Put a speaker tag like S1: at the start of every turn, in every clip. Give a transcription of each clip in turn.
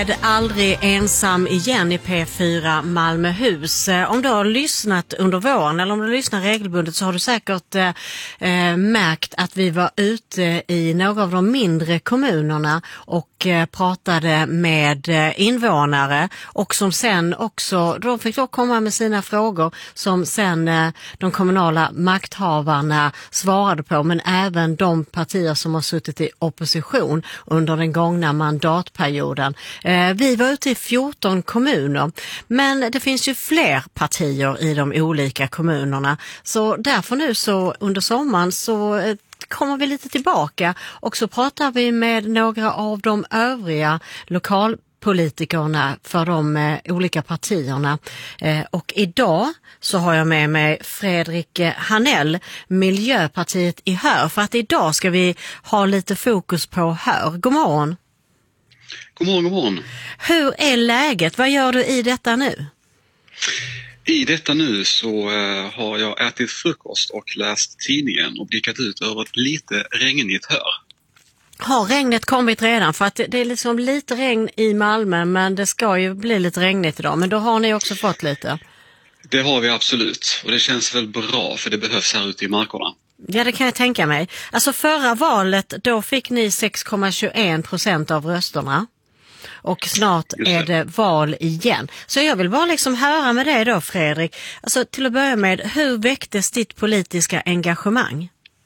S1: Aldrig ensam igen i P4 Malmöhus. Om du har lyssnat under våren eller om du lyssnar regelbundet så har du säkert märkt att vi var ute i några av de mindre kommunerna och pratade med invånare och som sen också, de fick då komma med sina frågor som sen de kommunala makthavarna svarade på, men även de partier som har suttit i opposition under den gångna mandatperioden. Vi var ute i 14 kommuner, men det finns ju fler partier i de olika kommunerna. Så därför nu så under sommaren så kommer vi lite tillbaka och så pratar vi med några av de övriga lokalpolitikerna för de olika partierna. Och idag så har jag med mig Fredrik Hanell, Miljöpartiet i Hör, för att idag ska vi ha lite fokus på Hör. God morgon.
S2: God morgon, god morgon.
S1: Hur är läget? Vad gör du i detta nu?
S2: I detta nu så har jag ätit frukost och läst tidningen och blickat ut över ett lite regnigt Hör.
S1: Har regnet kommit redan? För att det är liksom lite regn i Malmö, men det ska ju bli lite regnigt idag. Men då har ni också fått lite.
S2: Det har vi absolut och det känns väl bra för det behövs här ute i markerna.
S1: Ja, det kan jag tänka mig. Alltså förra valet, då fick ni 6,21% av rösterna. Och snart är det val igen. Så jag vill bara liksom höra med dig då, Fredrik. Alltså till att börja med, hur väcktes ditt politiska engagemang?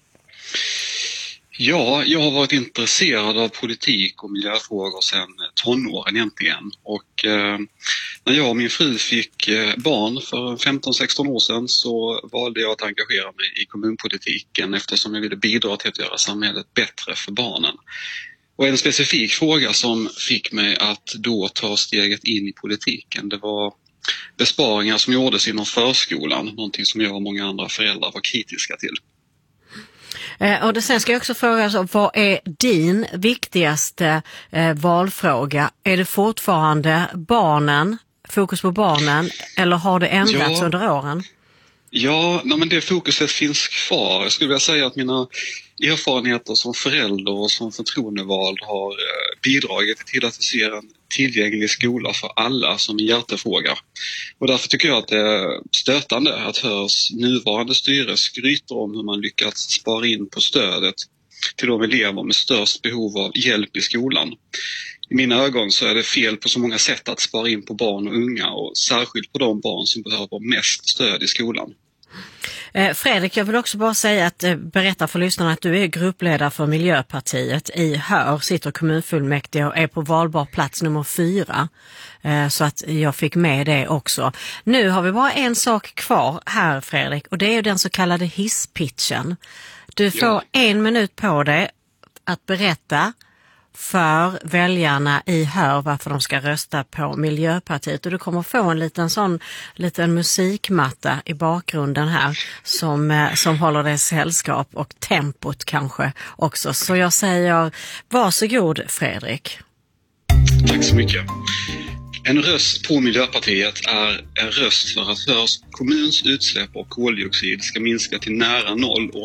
S2: Ja, jag har varit intresserad av politik och miljöfrågor sedan tonåren egentligen. Och när jag och min fru fick barn för 15-16 år sedan så valde jag att engagera mig i kommunpolitiken eftersom jag ville bidra till att göra samhället bättre för barnen. Och en specifik fråga som fick mig att då ta steget in i politiken, det var besparingar som gjordes inom förskolan, någonting som jag och många andra föräldrar var kritiska till.
S1: Och sen ska jag också fråga, alltså, vad är din viktigaste valfråga? Är det fortfarande barnen, fokus på barnen, eller har det ändrats under åren?
S2: Ja, men det fokuset finns kvar. Jag skulle vilja säga att mina erfarenheter som förälder och som förtroendevald har bidragit till att vi ser en tillgänglig skola för alla som en hjärtefråga. Och därför tycker jag att det är stötande att Hörs nuvarande styre skryter om hur man lyckats spara in på stödet till de elever med störst behov av hjälp i skolan. I mina ögon så är det fel på så många sätt att spara in på barn och unga och särskilt på de barn som behöver mest stöd i skolan.
S1: Fredrik, jag vill också bara säga att berätta för lyssnarna att du är gruppledare för Miljöpartiet i Hör, sitter kommunfullmäktige och är på valbar plats nummer 4. Så att jag fick med det också. Nu har vi bara en sak kvar här, Fredrik, och det är ju den så kallade hisspitchen. Du får 1 minut på dig att berätta för väljarna i Hör varför de ska rösta på Miljöpartiet, och du kommer få en liten musikmatta i bakgrunden här som håller dig sällskap, och tempot kanske också. Så jag säger varsågod, Fredrik.
S2: Tack så mycket. En röst på Miljöpartiet är en röst för att Hörs kommuns utsläpp av koldioxid ska minska till nära 0 år